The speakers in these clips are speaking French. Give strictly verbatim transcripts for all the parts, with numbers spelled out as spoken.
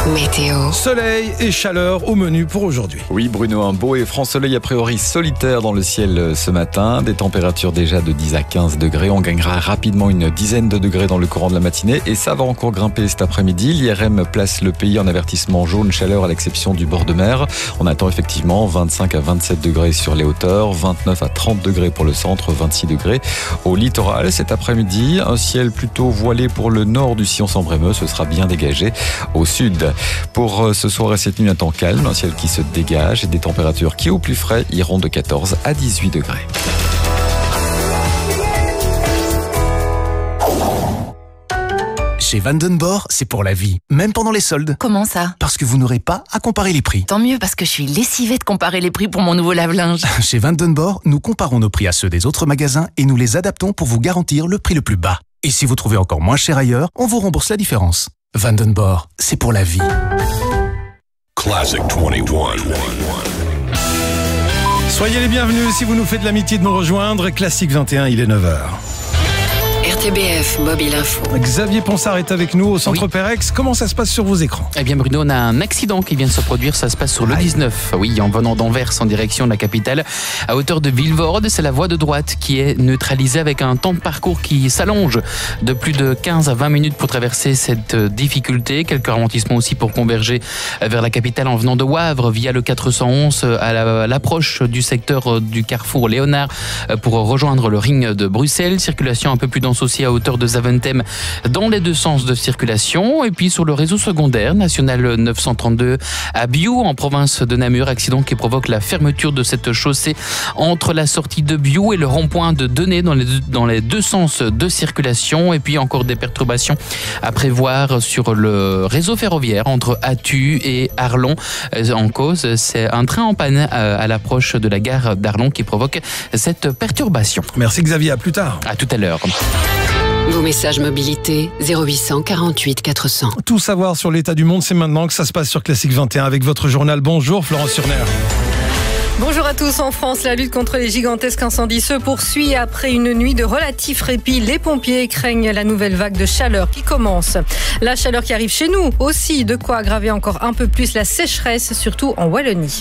Météo. Soleil et chaleur au menu pour aujourd'hui. Oui Bruno, un beau et franc soleil a priori solitaire dans le ciel ce matin. Des températures déjà de dix à quinze degrés. On gagnera rapidement une dizaine de degrés dans le courant de la matinée. Et ça va encore grimper cet après-midi. L'I R M place le pays en avertissement jaune chaleur à l'exception du bord de mer. On attend effectivement vingt-cinq à vingt-sept degrés sur les hauteurs, vingt-neuf à trente degrés pour le centre, vingt-six degrés au littoral. Cet après-midi, un ciel plutôt voilé pour le nord du sillon Sambremeux. Ce sera bien dégagé au sud. Pour ce soir et cette nuit, un temps calme, un ciel qui se dégage et des températures qui, au plus frais, iront de quatorze à dix-huit degrés. Chez Vandenborg, c'est pour la vie, même pendant les soldes. Comment ça? Parce que vous n'aurez pas à comparer les prix. Tant mieux, parce que je suis lessivée de comparer les prix pour mon nouveau lave-linge. Chez Vandenborg, nous comparons nos prix à ceux des autres magasins et nous les adaptons pour vous garantir le prix le plus bas. Et si vous trouvez encore moins cher ailleurs, on vous rembourse la différence. Vandenborg, c'est pour la vie. Classic vingt et un. Soyez les bienvenus si vous nous faites l'amitié de nous rejoindre. Classique vingt et un, il est neuf heures. R T B F, Mobile Info. Xavier Ponsard est avec nous au centre Oui. Perex. Comment ça se passe sur vos écrans? Eh bien Bruno, on a un accident qui vient de se produire, ça se passe sur le Aïe. dix-neuf. Oui, en venant d'Anvers en direction de la capitale, à hauteur de Vilvoorde, c'est la voie de droite qui est neutralisée avec un temps de parcours qui s'allonge de plus de quinze à vingt minutes pour traverser cette difficulté. Quelques ralentissements aussi pour converger vers la capitale en venant de Wavre via le quatre cent onze à la- à l'approche du secteur du carrefour Léonard pour rejoindre le ring de Bruxelles. Circulation un peu plus dense aussi à hauteur de Zaventem dans les deux sens de circulation. Et puis sur le réseau secondaire, national neuf cent trente-deux à Biou, en province de Namur, accident qui provoque la fermeture de cette chaussée entre la sortie de Biou et le rond-point de Denay dans les deux, dans les deux sens de circulation. Et puis encore des perturbations à prévoir sur le réseau ferroviaire entre Attu et Arlon. Euh, En cause, c'est un train en panne euh, à l'approche de la gare d'Arlon qui provoque cette perturbation. Merci Xavier, à plus tard. À tout à l'heure. Vos messages mobilité zéro huit cent quarante-huit quatre cents. Tout savoir sur l'état du monde, c'est maintenant que ça se passe sur Classique vingt et un avec votre journal. Bonjour Florence Surner. Bonjour à tous. En France, la lutte contre les gigantesques incendies se poursuit. Après une nuit de relatif répit, les pompiers craignent la nouvelle vague de chaleur qui commence. La chaleur qui arrive chez nous aussi, de quoi aggraver encore un peu plus la sécheresse, surtout en Wallonie.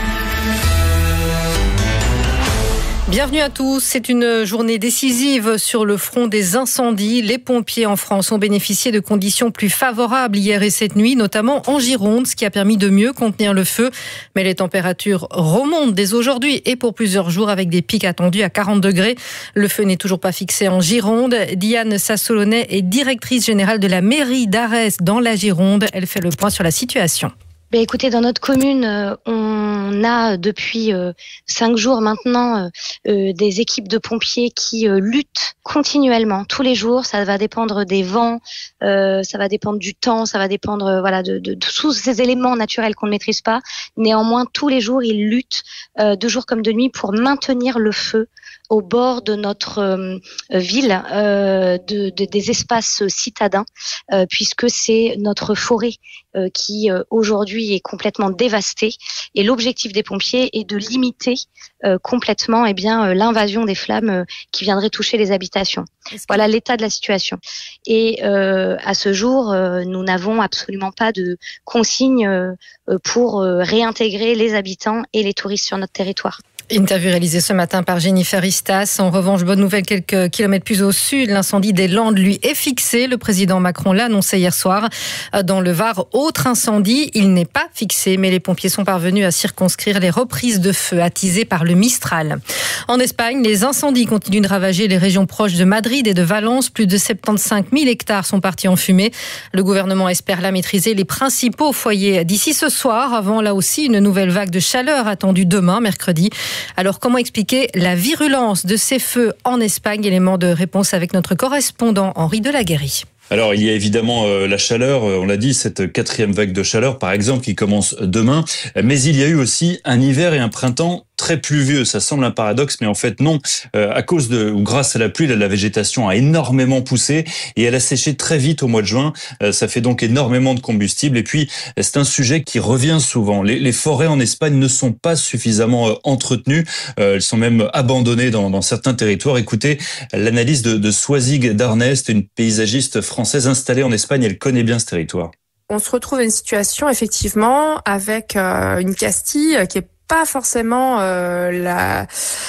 Bienvenue à tous. C'est une journée décisive sur le front des incendies. Les pompiers en France ont bénéficié de conditions plus favorables hier et cette nuit, notamment en Gironde, ce qui a permis de mieux contenir le feu. Mais les températures remontent dès aujourd'hui et pour plusieurs jours avec des pics attendus à quarante degrés. Le feu n'est toujours pas fixé en Gironde. Diane Sassolonnet est directrice générale de la mairie d'Arès dans la Gironde. Elle fait le point sur la situation. Ben écoutez, dans notre commune, euh, on a depuis euh, cinq jours maintenant euh, euh, des équipes de pompiers qui euh, luttent continuellement, tous les jours. Ça va dépendre des vents, euh, ça va dépendre du temps, ça va dépendre euh, voilà de, de, de tous ces éléments naturels qu'on ne maîtrise pas. Néanmoins, tous les jours, ils luttent euh, de jour comme de nuit pour maintenir le feu au bord de notre euh, ville, euh, de, de, des espaces citadins, euh, puisque c'est notre forêt euh, qui euh, aujourd'hui est complètement dévastée. Et l'objectif des pompiers est de limiter euh, complètement eh bien, euh, l'invasion des flammes euh, qui viendraient toucher les habitations. Voilà l'état de la situation. Et euh, à ce jour, euh, nous n'avons absolument pas de consignes euh, pour euh, réintégrer les habitants et les touristes sur notre territoire. Interview réalisée ce matin par Jennifer Istas. En revanche, bonne nouvelle, quelques kilomètres plus au sud, l'incendie des Landes, lui, est fixé. Le président Macron l'a annoncé hier soir. Dans le Var, autre incendie, il n'est pas fixé, mais les pompiers sont parvenus à circonscrire les reprises de feu attisées par le Mistral. En Espagne, les incendies continuent de ravager les régions proches de Madrid et de Valence. Plus de soixante-quinze mille hectares sont partis en fumée. Le gouvernement espère là maîtriser les principaux foyers d'ici ce soir, avant là aussi une nouvelle vague de chaleur attendue demain, mercredi. Alors, comment expliquer la virulence de ces feux en Espagne? Élément de réponse avec notre correspondant Henri Delaguérie. Alors, il y a évidemment euh, la chaleur, euh, on l'a dit, cette quatrième vague de chaleur, par exemple, qui commence demain. Mais il y a eu aussi un hiver et un printemps très pluvieux. Ça semble un paradoxe, mais en fait non. Euh, à cause de ou grâce à la pluie, la végétation a énormément poussé et elle a séché très vite au mois de juin. Euh, ça fait donc énormément de combustible. Et puis, c'est un sujet qui revient souvent. Les, les forêts en Espagne ne sont pas suffisamment euh, entretenues. Euh, elles sont même abandonnées dans, dans certains territoires. Écoutez l'analyse de, de Swazig Darnest, une paysagiste française installée en Espagne. Elle connaît bien ce territoire. On se retrouve dans une situation effectivement avec euh, une Castille qui est pas forcément euh, la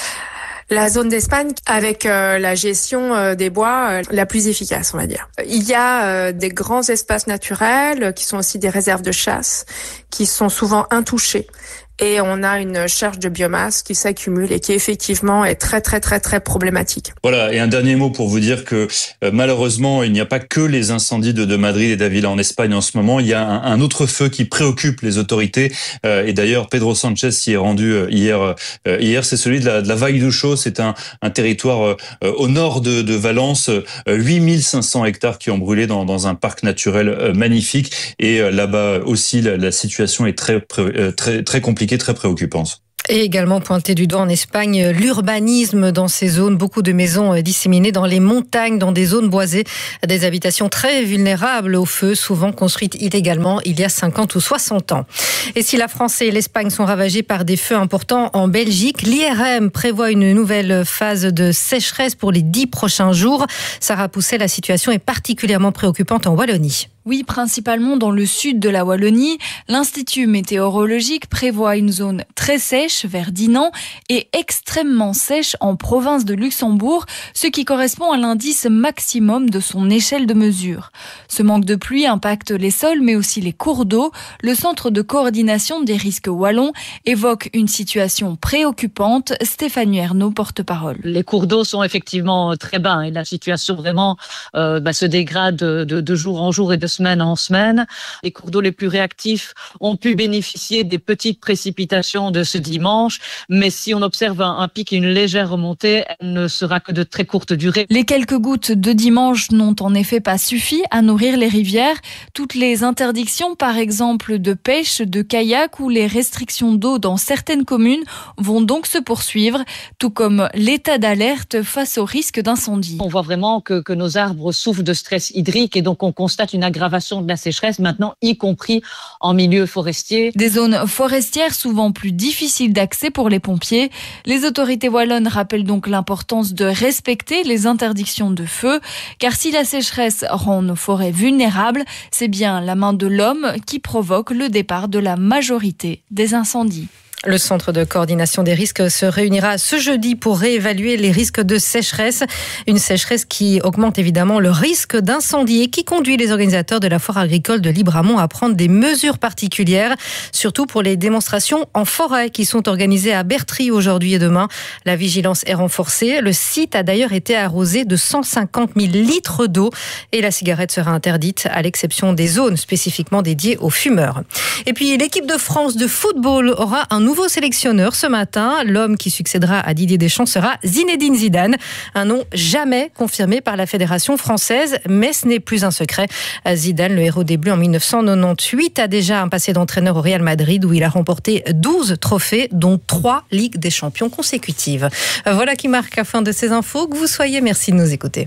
la zone d'Espagne avec euh, la gestion euh, des bois euh, la plus efficace, on va dire. Il y a euh, des grands espaces naturels euh, qui sont aussi des réserves de chasse qui sont souvent intouchés. Et on a une charge de biomasse qui s'accumule et qui effectivement est très très très très problématique. Voilà, et un dernier mot pour vous dire que euh, malheureusement, il n'y a pas que les incendies de, de Madrid et d'Avila en Espagne en ce moment. Il y a un, un autre feu qui préoccupe les autorités. Euh, et d'ailleurs, Pedro Sanchez s'y est rendu euh, hier. Euh, hier, c'est celui de la, de la Vall d'Uixó. C'est un, un territoire euh, au nord de, de Valence. Euh, huit mille cinq cents hectares qui ont brûlé dans, dans un parc naturel euh, magnifique. Et euh, là-bas aussi, la, la situation est très euh, très très compliquée. Très préoccupante. Et également pointé du doigt en Espagne, l'urbanisme dans ces zones, beaucoup de maisons disséminées dans les montagnes, dans des zones boisées, des habitations très vulnérables au feu, souvent construites illégalement il y a cinquante ou soixante ans. Et si la France et l'Espagne sont ravagées par des feux importants en Belgique, l'I R M prévoit une nouvelle phase de sécheresse pour les dix prochains jours. Sarah Pousset, la situation est particulièrement préoccupante en Wallonie. Oui, principalement dans le sud de la Wallonie. L'Institut météorologique prévoit une zone très sèche vers Dinan et extrêmement sèche en province de Luxembourg, ce qui correspond à l'indice maximum de son échelle de mesure. Ce manque de pluie impacte les sols mais aussi les cours d'eau. Le Centre de coordination des risques wallons évoque une situation préoccupante. Stéphanie Ernaud, porte-parole. Les cours d'eau sont effectivement très bas et la situation vraiment euh, bah, se dégrade de, de jour en jour et de semaine en semaine. Les cours d'eau les plus réactifs ont pu bénéficier des petites précipitations de ce dimanche, mais si on observe un, un pic et une légère remontée, elle ne sera que de très courte durée. Les quelques gouttes de dimanche n'ont en effet pas suffi à nourrir les rivières. Toutes les interdictions, par exemple de pêche, de kayak ou les restrictions d'eau dans certaines communes vont donc se poursuivre, tout comme l'état d'alerte face au risque d'incendie. On voit vraiment que, que nos arbres souffrent de stress hydrique et donc on constate une aggravation de la sécheresse maintenant, y compris en milieu forestier. Des zones forestières souvent plus difficiles d'accès pour les pompiers. Les autorités wallonnes rappellent donc l'importance de respecter les interdictions de feu, car si la sécheresse rend nos forêts vulnérables, c'est bien la main de l'homme qui provoque le départ de la majorité des incendies. Le Centre de coordination des risques se réunira ce jeudi pour réévaluer les risques de sécheresse. Une sécheresse qui augmente évidemment le risque d'incendie et qui conduit les organisateurs de la foire agricole de Libramont à prendre des mesures particulières, surtout pour les démonstrations en forêt qui sont organisées à Bertry aujourd'hui et demain. La vigilance est renforcée. Le site a d'ailleurs été arrosé de cent cinquante mille litres d'eau et la cigarette sera interdite à l'exception des zones spécifiquement dédiées aux fumeurs. Et puis l'équipe de France de football aura un nouveau Nouveau sélectionneur ce matin. L'homme qui succédera à Didier Deschamps sera Zinedine Zidane. Un nom jamais confirmé par la Fédération française, mais ce n'est plus un secret. Zidane, le héros des Bleus en dix-neuf cent quatre-vingt-dix-huit, a déjà un passé d'entraîneur au Real Madrid où il a remporté douze trophées, dont trois Ligues des Champions consécutives. Voilà qui marque la fin de ces infos. Que vous soyez, merci de nous écouter.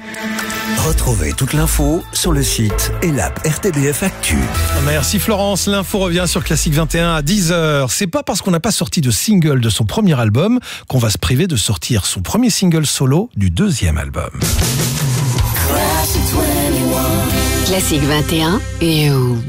Retrouvez toute l'info sur le site et l'app R T B F Actu. Merci Florence. L'info revient sur Classique vingt et un à dix heures. C'est pas parce qu'on n'a pas sorti de single de son premier album qu'on va se priver de sortir son premier single solo du deuxième album. Classique vingt et un et où